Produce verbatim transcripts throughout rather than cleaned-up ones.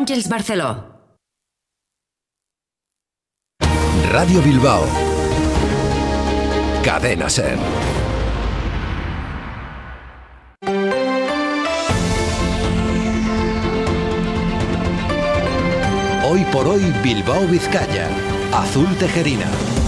Àngels Barceló. Radio Bilbao. Cadena SER. Hoy por hoy Bilbao Vizcaya. Azul Tejerina.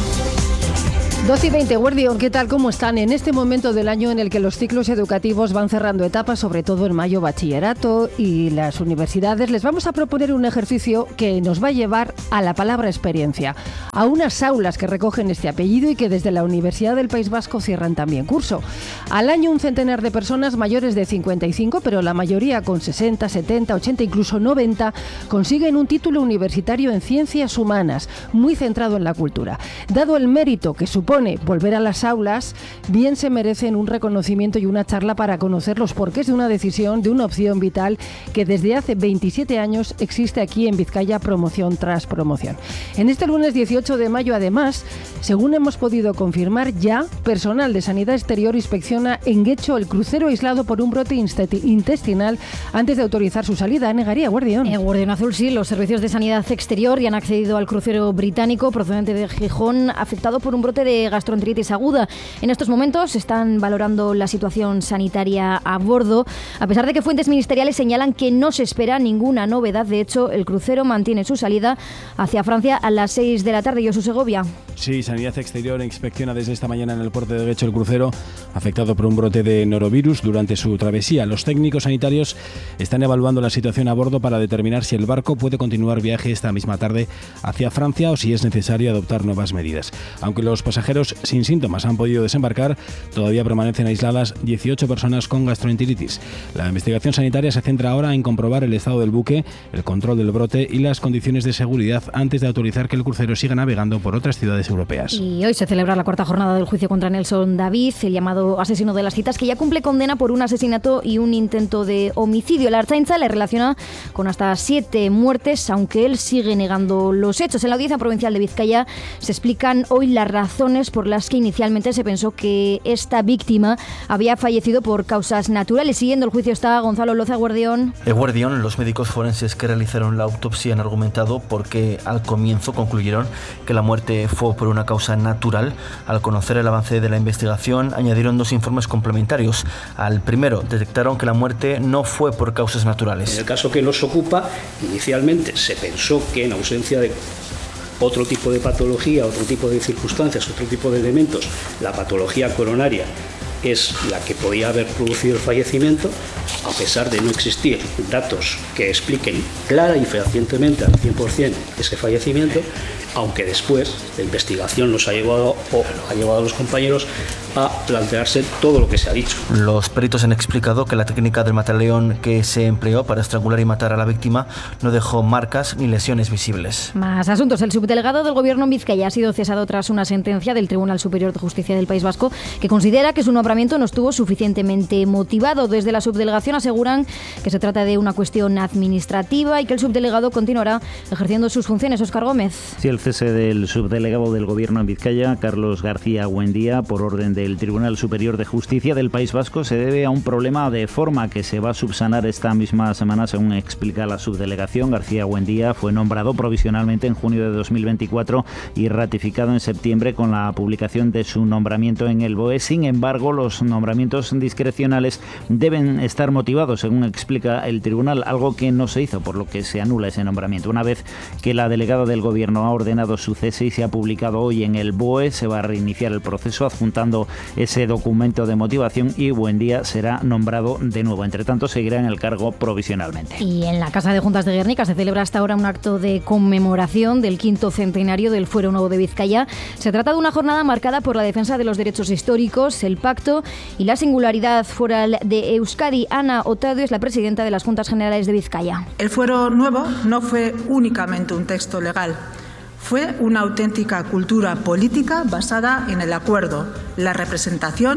doce y veinte, Guardión, ¿qué tal? ¿Cómo están? En este momento del año en el que los ciclos educativos van cerrando etapas, sobre todo en mayo bachillerato y las universidades, les vamos a proponer un ejercicio que nos va a llevar a la palabra experiencia, a unas aulas que recogen este apellido y que desde la Universidad del País Vasco cierran también curso. Al año un centenar de personas mayores de cincuenta y cinco, pero la mayoría con sesenta, setenta, ochenta, incluso noventa, consiguen un título universitario en ciencias humanas, muy centrado en la cultura. Dado el mérito que supone volver a las aulas, bien se merecen un reconocimiento y una charla para conocer los porqués de una decisión, de una opción vital que desde hace veintisiete años existe aquí en Vizcaya, promoción tras promoción. En este lunes dieciocho de mayo, además, según hemos podido confirmar ya, personal de Sanidad Exterior inspecciona en Guecho el crucero aislado por un brote intestinal antes de autorizar su salida. Negaría, Guardión. En Guardión Azul, sí, los servicios de Sanidad Exterior ya han accedido al crucero británico procedente de Gijón, afectado por un brote de gastroenteritis aguda. En estos momentos están valorando la situación sanitaria a bordo, a pesar de que fuentes ministeriales señalan que no se espera ninguna novedad. De hecho, el crucero mantiene su salida hacia Francia a las seis de la tarde. Josu Segovia. Sí, Sanidad Exterior inspecciona desde esta mañana en el puerto de Guecho el crucero afectado por un brote de norovirus durante su travesía. Los técnicos sanitarios están evaluando la situación a bordo para determinar si el barco puede continuar viaje esta misma tarde hacia Francia o si es necesario adoptar nuevas medidas. Aunque los pasajeros sin síntomas han podido desembarcar, todavía permanecen aisladas dieciocho personas con gastroenteritis. La investigación sanitaria se centra ahora en comprobar el estado del buque, el control del brote y las condiciones de seguridad antes de autorizar que el crucero siga navegando por otras ciudades europeas. Y hoy se celebra la cuarta jornada del juicio contra Nelson David, el llamado asesino de las citas, que ya cumple condena por un asesinato y un intento de homicidio. La Ertzaintza le relaciona con hasta siete muertes, aunque él sigue negando los hechos. En la Audiencia Provincial de Vizcaya se explican hoy las razones por las que inicialmente se pensó que esta víctima había fallecido por causas naturales. Siguiendo el juicio está Gonzalo Loza, Guardión. El Guardión, los médicos forenses que realizaron la autopsia han argumentado porque al comienzo concluyeron que la muerte fue por una causa natural. Al conocer el avance de la investigación, añadieron dos informes complementarios. Al primero, detectaron que la muerte no fue por causas naturales. En el caso que nos ocupa, inicialmente se pensó que en ausencia de otro tipo de patología, otro tipo de circunstancias, otro tipo de elementos, la patología coronaria es la que podía haber producido el fallecimiento, a pesar de no existir datos que expliquen clara y fehacientemente al cien por ciento ese fallecimiento, aunque después la investigación nos ha llevado, o ha llevado a los compañeros a plantearse todo lo que se ha dicho. Los peritos han explicado que la técnica del mataleón que se empleó para estrangular y matar a la víctima no dejó marcas ni lesiones visibles. Más asuntos. El subdelegado del Gobierno en Vizcaya ha sido cesado tras una sentencia del Tribunal Superior de Justicia del País Vasco que considera que su nombramiento no estuvo suficientemente motivado. Desde la subdelegación aseguran que se trata de una cuestión administrativa y que el subdelegado continuará ejerciendo sus funciones. Óscar Gómez. Sí, el cese del subdelegado del Gobierno en Vizcaya, Carlos García Buendía, por orden del Tribunal Superior de Justicia del País Vasco, se debe a un problema de forma que se va a subsanar esta misma semana, según explica la subdelegación. García Buendía fue nombrado provisionalmente en junio de dos mil veinticuatro y ratificado en septiembre con la publicación de su nombramiento en el B O E. Sin embargo, los nombramientos discrecionales deben estar motivados, según explica el tribunal, algo que no se hizo, por lo que se anula ese nombramiento. Una vez que la delegada del Gobierno ha ordenado su cese y se ha publicado hoy en el B O E, se va a reiniciar el proceso adjuntando ese documento de motivación y Buendía será nombrado de nuevo. Entre tanto, seguirá en el cargo provisionalmente. Y en la Casa de Juntas de Guernica se celebra hasta ahora un acto de conmemoración del quinto centenario del Fuero Nuevo de Vizcaya. Se trata de una jornada marcada por la defensa de los derechos históricos, el pacto y la singularidad foral de Euskadi. Ana Otadio es la presidenta de las Juntas Generales de Vizcaya. El Fuero Nuevo no fue únicamente un texto legal. Fue una auténtica cultura política basada en el acuerdo, la representación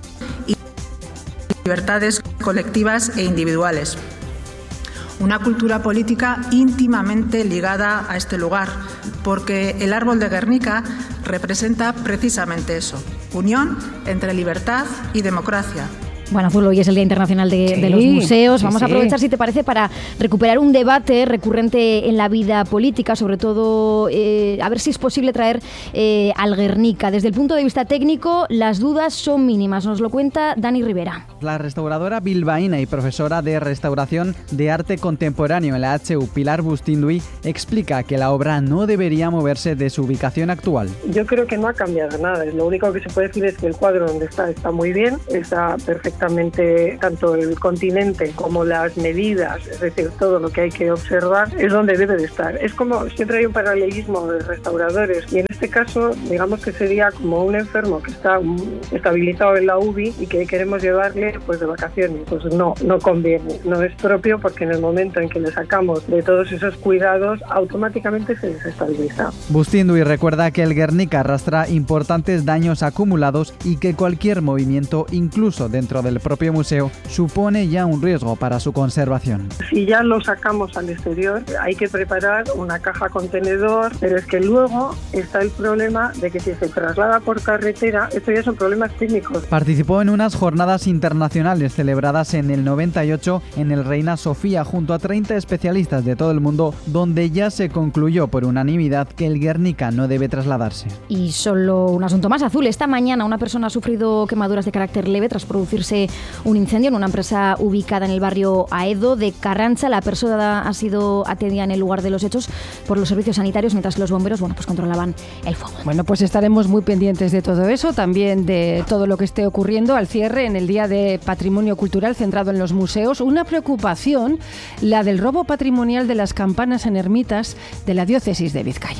y libertades colectivas e individuales. Una cultura política íntimamente ligada a este lugar, porque el árbol de Guernica representa precisamente eso, unión entre libertad y democracia, Bueno, Azul, hoy es el Día Internacional de, Sí, de los Museos. sí, Vamos a sí. aprovechar, si te parece, para recuperar un debate recurrente en la vida política, sobre todo eh, a ver si es posible traer eh, al Guernica. Desde el punto de vista técnico, las dudas son mínimas. Nos lo cuenta Dani Rivera. La restauradora bilbaína y profesora de restauración de arte contemporáneo en la H U, Pilar Bustinduy, explica que la obra no debería moverse de su ubicación actual. Yo creo que no ha cambiado nada. Lo único que se puede decir es que el cuadro donde está está muy bien, está perfectamente, tanto el continente como las medidas, es decir, todo lo que hay que observar es donde debe de estar. Es como, siempre hay un paralelismo de restauradores y en este caso, digamos que sería como un enfermo que está estabilizado en la U B I y que queremos llevarle pues de vacaciones. Pues no, no conviene, no es propio, porque en el momento en que le sacamos de todos esos cuidados, automáticamente se desestabiliza. Bustinduy recuerda que el Guernica arrastra importantes daños acumulados y que cualquier movimiento, incluso dentro del propio museo, supone ya un riesgo para su conservación. Si ya lo sacamos al exterior, hay que preparar una caja contenedor, pero es que luego está el problema de que si se traslada por carretera, esto ya son problemas técnicos. Participó en unas jornadas internacionales celebradas en el noventa y ocho en el Reina Sofía junto a treinta especialistas de todo el mundo, donde ya se concluyó por unanimidad que el Guernica no debe trasladarse. Y solo un asunto más, Azul. Esta mañana una persona ha sufrido quemaduras de carácter leve tras producirse un incendio en una empresa ubicada en el barrio Aedo de Carrancha. La persona ha sido atendida en el lugar de los hechos por los servicios sanitarios, mientras los bomberos, bueno, pues controlaban el fuego. Bueno, pues estaremos muy pendientes de todo eso, también de todo lo que esté ocurriendo al cierre en el Día de Patrimonio Cultural centrado en los museos. Una preocupación, la del robo patrimonial de las campanas en ermitas de la diócesis de Vizcaya.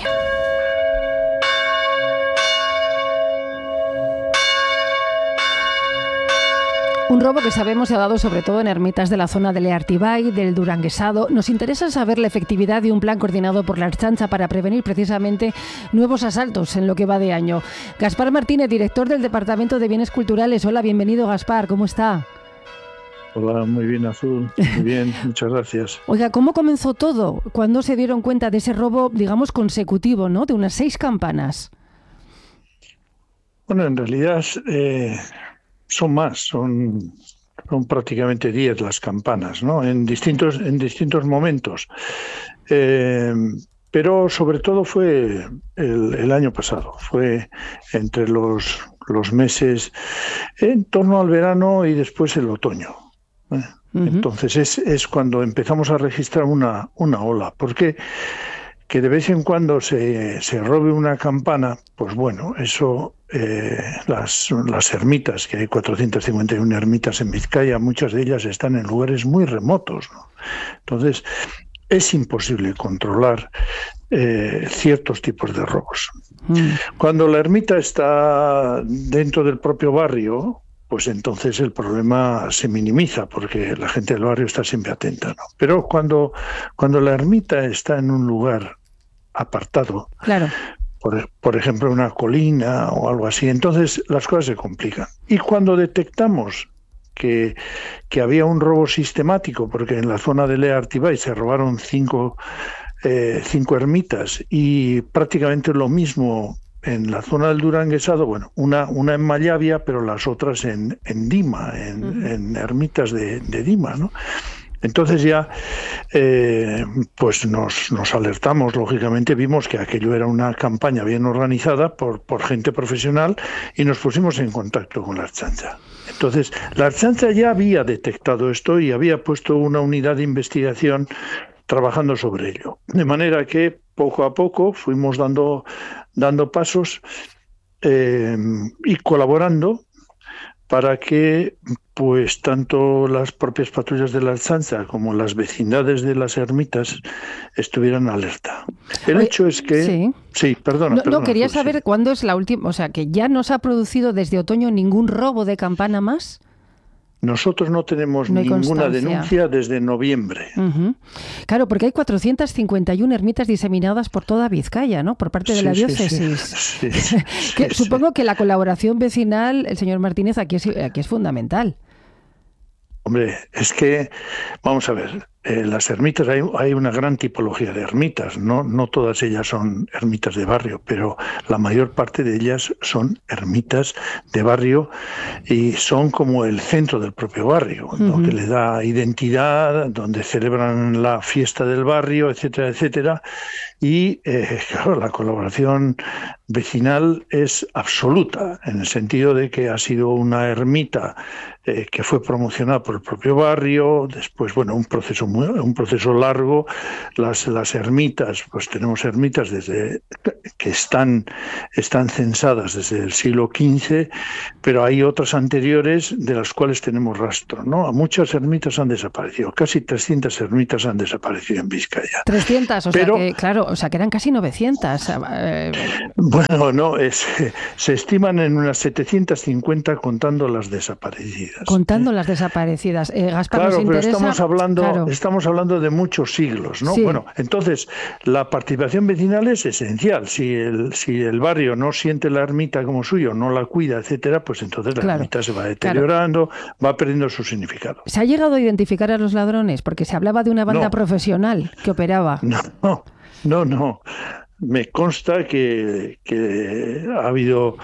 Un robo que sabemos se ha dado sobre todo en ermitas de la zona del Leartibay, del Duranguesado. Nos interesa saber la efectividad de un plan coordinado por la Ertzaintza para prevenir precisamente nuevos asaltos en lo que va de año. Gaspar Martínez, director del Departamento de Bienes Culturales. Hola, bienvenido, Gaspar, ¿cómo está? Hola, muy bien, Azul. Muy bien, muchas gracias. Oiga, ¿cómo comenzó todo? ¿Cuándo se dieron cuenta de ese robo, digamos, consecutivo, ¿no? De unas seis campanas. Bueno, en realidad eh, son más, son, son prácticamente diez las campanas, ¿no? En distintos, en distintos momentos. Eh, pero sobre todo fue el, el año pasado, fue entre los, los meses en torno al verano y después el otoño. ¿eh? Uh-huh. Entonces es, es cuando empezamos a registrar una, una ola. ¿Por qué? Que de vez en cuando se, se robe una campana, pues bueno, eso, eh, las, las ermitas, que hay cuatrocientas cincuenta y una ermitas en Vizcaya, muchas de ellas están en lugares muy remotos, ¿no? Entonces, es imposible controlar eh, ciertos tipos de robos. Mm. Cuando la ermita está dentro del propio barrio, pues entonces el problema se minimiza porque la gente del barrio está siempre atenta, ¿no? Pero cuando, cuando la ermita está en un lugar apartado, claro, por, por ejemplo una colina o algo así, entonces las cosas se complican. Y cuando detectamos que, que había un robo sistemático, porque en la zona de Leartibay se robaron cinco, eh, cinco ermitas y prácticamente lo mismo en la zona del Duranguesado, bueno, una, una en Mallavia, pero las otras en, en Dima, en, uh-huh. en ermitas de, de Dima, ¿no? Entonces ya eh, pues nos, nos alertamos, lógicamente vimos que aquello era una campaña bien organizada por, por gente profesional y nos pusimos en contacto con la Ertzaintza. Entonces, la Ertzaintza ya había detectado esto y había puesto una unidad de investigación trabajando sobre ello. De manera que poco a poco fuimos dando, dando pasos eh, y colaborando para que pues tanto las propias patrullas de la Ertzaintza como las vecindades de las ermitas estuvieran alerta. El Oye, hecho es que... Sí, sí perdona. No, perdona no quería pues, saber sí. cuándo es la última... O sea, que ya no se ha producido desde otoño ningún robo de campana más. Nosotros no tenemos no ninguna denuncia desde noviembre. Uh-huh. Claro, porque hay cuatrocientas cincuenta y una ermitas diseminadas por toda Vizcaya, ¿no? Por parte de sí, la sí, diócesis. Sí, sí, que, sí, supongo sí. que la colaboración vecinal, el señor Martínez, aquí es, aquí es fundamental. Hombre, es que, vamos a ver, Eh, las ermitas, hay, hay una gran tipología de ermitas, no, no todas ellas son ermitas de barrio, pero la mayor parte de ellas son ermitas de barrio y son como el centro del propio barrio, uh-huh. ¿no? Que le da identidad, donde celebran la fiesta del barrio, etcétera, etcétera. Y eh, claro, la colaboración vecinal es absoluta, en el sentido de que ha sido una ermita eh, que fue promocionada por el propio barrio, después, bueno, un proceso muy, un proceso largo. Las, las ermitas, pues tenemos ermitas desde que están, están censadas desde el siglo quince, pero hay otras anteriores de las cuales tenemos rastro, ¿no? Muchas ermitas han desaparecido, casi trescientas ermitas han desaparecido en Vizcaya. trescientas, o pero, sea que, claro, o sea que eran casi novecientas. Eh, Bueno, no, es, se estiman en unas setecientas cincuenta contando las desaparecidas. Contando ¿eh? las desaparecidas. Eh, Gaspar, claro, nos pero interesa... estamos hablando, claro. estamos hablando de muchos siglos, ¿no? Sí. Bueno, entonces, la participación vecinal es esencial. Si el, si el barrio no siente la ermita como suyo, no la cuida, etcétera, pues entonces la claro, ermita se va deteriorando, claro. va perdiendo su significado. ¿Se ha llegado a identificar a los ladrones? Porque se hablaba de una banda no. profesional que operaba. No, no, no. no. Me consta que, que ha habido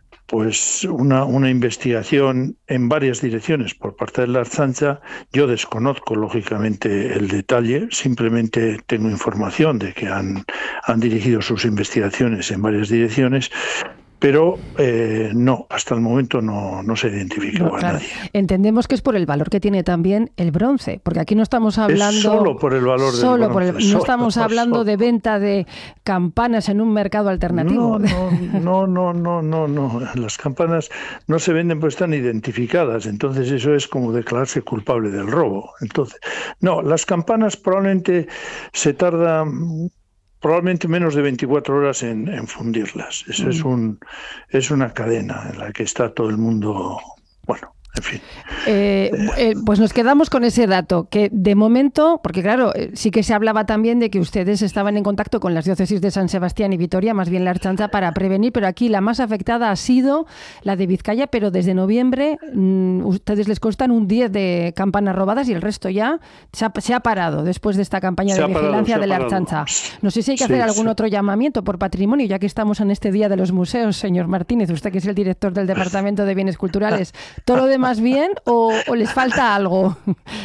pues una, una investigación en varias direcciones por parte de la Ertzaintza. Yo desconozco, lógicamente, el detalle, simplemente tengo información de que han, han dirigido sus investigaciones en varias direcciones, pero eh, no, hasta el momento no, no se identifica no, a claro. nadie. Entendemos que es por el valor que tiene también el bronce, porque aquí no estamos hablando... Es solo por el valor del solo bronce. Por el, no solo, estamos hablando solo. de venta de campanas en un mercado alternativo. No, no, no, no, no, no. Las campanas no se venden, pues están identificadas. Entonces eso es como declararse culpable del robo. Entonces, no, las campanas probablemente se tarda... probablemente menos de veinticuatro horas en, en fundirlas. Eso mm. es un es una cadena en la que está todo el mundo, bueno, en fin. Eh, eh, pues nos quedamos con ese dato, que de momento, porque claro, sí que se hablaba también de que ustedes estaban en contacto con las diócesis de San Sebastián y Vitoria, más bien la Ertzaintza, para prevenir, pero aquí la más afectada ha sido la de Vizcaya, pero desde noviembre mmm, ustedes les constan un diez de campanas robadas y el resto ya se ha, se ha parado después de esta campaña se de vigilancia parado, de la Ertzaintza. No sé si hay que sí, hacer algún sí. otro llamamiento por patrimonio, ya que estamos en este Día de los Museos, señor Martínez, usted que es el director del Departamento de Bienes Culturales. ¿Todo lo demás bien o, o les falta algo?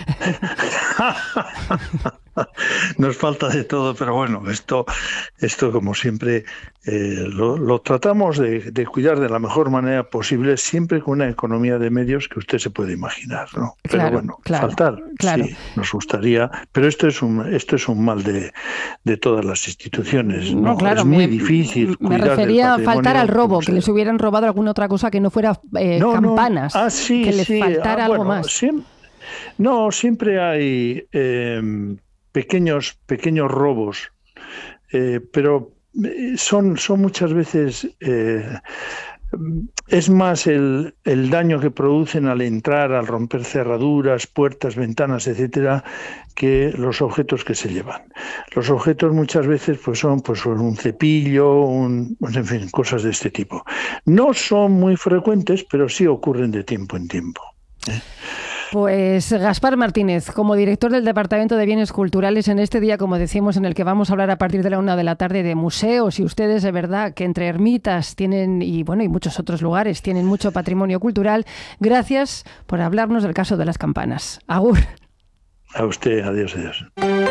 Nos falta de todo, pero bueno, esto, esto como siempre, eh, lo, lo tratamos de, de cuidar de la mejor manera posible, siempre con una economía de medios que usted se puede imaginar, ¿no? Pero claro, bueno, claro, faltar, claro. sí, nos gustaría, pero esto es un, esto es un mal de, de todas las instituciones, ¿no? No, claro, es muy me, difícil me cuidar refería a del faltar al robo, que sea. les hubieran robado alguna otra cosa que no fuera eh, no, campanas, no. Ah, sí, que les sí. faltara ah, algo bueno, más. Siempre, no, siempre hay eh, pequeños, pequeños robos, eh, pero son, son muchas veces... Eh, es más el, el daño que producen al entrar, al romper cerraduras, puertas, ventanas, etcétera, que los objetos que se llevan. Los objetos muchas veces pues son pues un cepillo, un, pues en fin, cosas de este tipo. No son muy frecuentes, pero sí ocurren de tiempo en tiempo. ¿eh? Pues Gaspar Martínez, como director del Departamento de Bienes Culturales, en este día, como decimos, en el que vamos a hablar a partir de la una de la tarde de museos, y ustedes de verdad que entre ermitas tienen, y bueno, y muchos otros lugares, tienen mucho patrimonio cultural, gracias por hablarnos del caso de las campanas. Agur. A usted, adiós, adiós.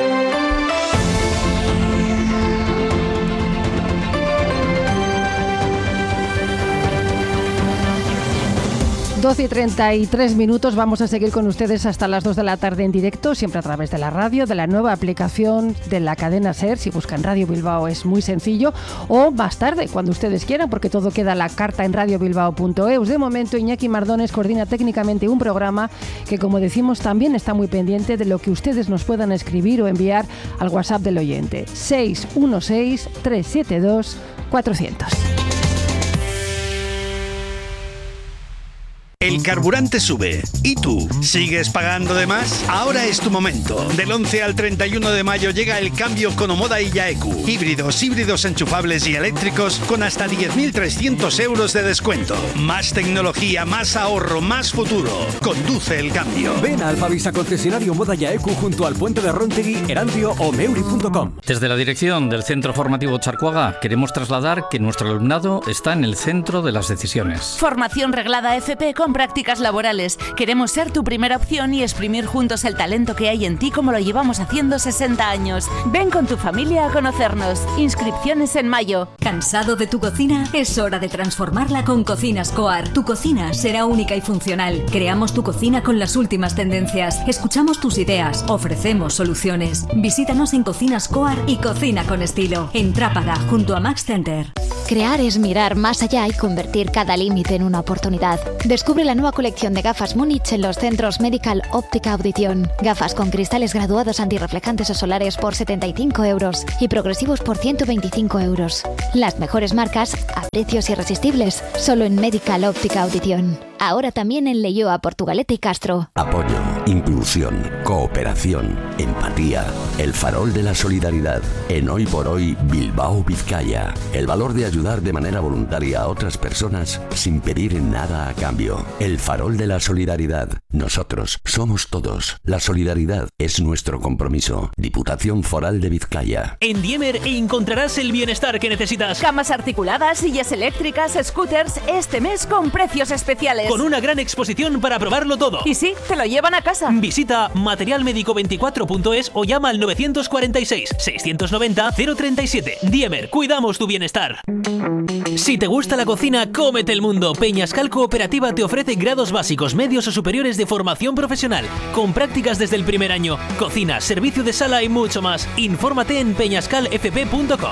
doce y treinta y tres minutos, vamos a seguir con ustedes hasta las dos de la tarde en directo, siempre a través de la radio, de la nueva aplicación de la cadena SER, si buscan Radio Bilbao es muy sencillo, o más tarde, cuando ustedes quieran, porque todo queda a la carta en radio bilbao punto e u. De momento, Iñaki Mardones coordina técnicamente un programa que, como decimos, también está muy pendiente de lo que ustedes nos puedan escribir o enviar al WhatsApp del oyente, seis uno seis, tres siete dos, cuatro cero cero. El El carburante sube. ¿Y tú? ¿Sigues pagando de más? Ahora es tu momento. Del once al treinta y uno de mayo llega el cambio con Omoda y Yaeku. Híbridos, híbridos enchufables y eléctricos con hasta diez mil trescientos euros de descuento. Más tecnología, más ahorro, más futuro. Conduce el cambio. Ven a Alfavisa concesionario Omoda Yaeku junto al puente de Rontegui, Erandio o meuri punto com. Desde la dirección del Centro Formativo Charcoaga queremos trasladar que nuestro alumnado está en el centro de las decisiones. Formación reglada F P con prácticas laborales. Queremos ser tu primera opción y exprimir juntos el talento que hay en ti como lo llevamos haciendo sesenta años. Ven con tu familia a conocernos. Inscripciones en mayo. ¿Cansado de tu cocina? Es hora de transformarla con Cocinas Coar. Tu cocina será única y funcional. Creamos tu cocina con las últimas tendencias. Escuchamos tus ideas. Ofrecemos soluciones. Visítanos en Cocinas Coar y cocina con estilo. En Trápaga, junto a Max Center. Crear es mirar más allá y convertir cada límite en una oportunidad. Descubre la nueva colección de gafas Múnich en los centros Medical Óptica Audición. Gafas con cristales graduados antirreflejantes o solares por setenta y cinco euros y progresivos por ciento veinticinco euros. Las mejores marcas a precios irresistibles, solo en Medical Óptica Audición. Ahora también en Leioa, Portugalete y Castro. Apoyo, inclusión, cooperación, empatía. El farol de la solidaridad. En Hoy por Hoy, Bilbao, Vizcaya. El valor de ayudar de manera voluntaria a otras personas sin pedir nada a cambio. El farol de la solidaridad. Nosotros somos todos. La solidaridad es nuestro compromiso. Diputación Foral de Vizcaya. En Diemer encontrarás el bienestar que necesitas. Camas articuladas, sillas eléctricas, scooters, este mes con precios especiales. Con una gran exposición para probarlo todo. Y sí, te lo llevan a casa. Visita material médico veinticuatro punto es o llama al novecientos cuarenta y seis, seiscientos noventa, cero treinta y siete. Diemer, cuidamos tu bienestar. Si te gusta la cocina, cómete el mundo. Peñascal Cooperativa te ofrece grados básicos, medios o superiores de formación profesional, con prácticas desde el primer año, cocina, servicio de sala y mucho más. Infórmate en peñascal f p punto com.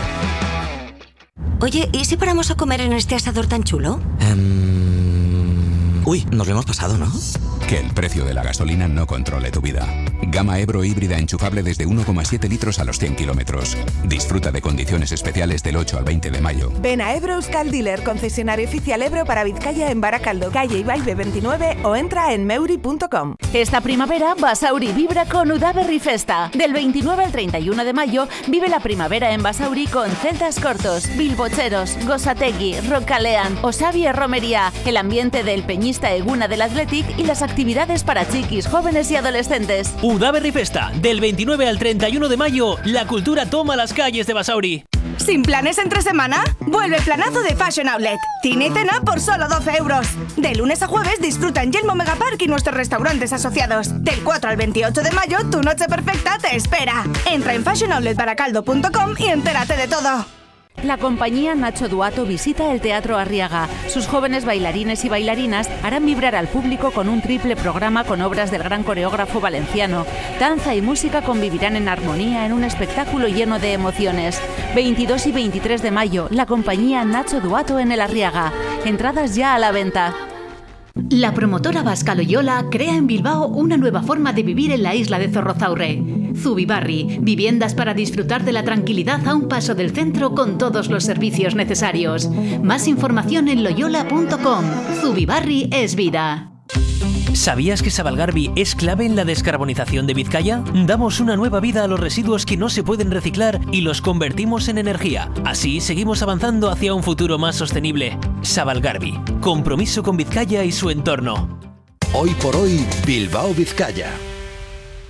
Oye, ¿y si paramos a comer en este asador tan chulo? Um... Uy, nos lo hemos pasado, ¿no? Que el precio de la gasolina no controle tu vida. Gama Ebro híbrida enchufable desde uno coma siete litros a los cien kilómetros. Disfruta de condiciones especiales del ocho al veinte de mayo. Ven a Ebro Euskal Dealer, concesionario oficial Ebro para Vizcaya en Baracaldo, calle Ibaigbe veintinueve o entra en meuri punto com. Esta primavera Basauri vibra con Udaberri Festa. Del veintinueve al treinta y uno de mayo vive la primavera en Basauri con celtas cortos, bilbocheros, gosategui, rocalean, osabia romería, el ambiente del peñista Eguna del Athletic y las actividades para chiquis, jóvenes y adolescentes. Udaberri Festa, del veintinueve al treinta y uno de mayo, la cultura toma las calles de Basauri. ¿Sin planes entre semana? Vuelve el planazo de Fashion Outlet. Cine y cena por solo doce euros. De lunes a jueves disfruta en Yelmo Megapark y nuestros restaurantes asociados. Del cuatro al veintiocho de mayo, tu noche perfecta te espera. Entra en fashion outlet baracaldo punto com y entérate de todo. La compañía Nacho Duato visita el Teatro Arriaga. Sus jóvenes bailarines y bailarinas harán vibrar al público con un triple programa con obras del gran coreógrafo valenciano. Danza y música convivirán en armonía en un espectáculo lleno de emociones. veintidós y veintitrés de mayo, la compañía Nacho Duato en el Arriaga. Entradas ya a la venta. La promotora Vasca Loyola crea en Bilbao una nueva forma de vivir en la isla de Zorrozaurre. Zubibarri, viviendas para disfrutar de la tranquilidad a un paso del centro con todos los servicios necesarios. Más información en loyola punto com. Zubibarri es vida. ¿Sabías que Sabalgarbi es clave en la descarbonización de Vizcaya? Damos una nueva vida a los residuos que no se pueden reciclar y los convertimos en energía. Así seguimos avanzando hacia un futuro más sostenible. Sabalgarbi, compromiso con Vizcaya y su entorno. Hoy por hoy, Bilbao, Vizcaya.